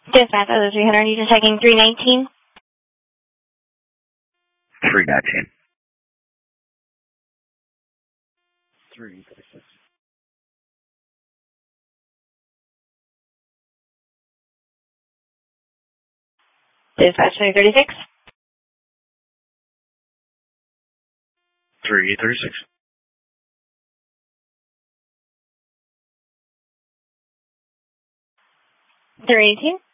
Dispatch other 300, you just checking 319? 319. 336. Dispatch 336? 336. Three 18?